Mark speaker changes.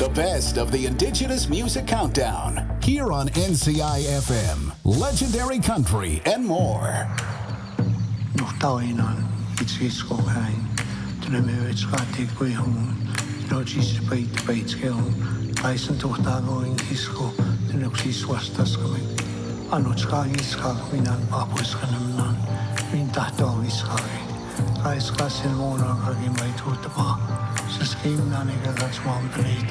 Speaker 1: The best of the Indigenous Music Countdown. Here on NCI FM. Legendary Country and more.
Speaker 2: Nuhtainan itsesko hain. Tunemevets katikui hun. Nojis peit Kaisen tuhtagoin kisko. Tunoksis vastaskamme. Anotskagis kagminan papuskanemnan. Min tahtogiskagi. Kaiskasin muunakagi mai tuutama. Se skimnani katsmaan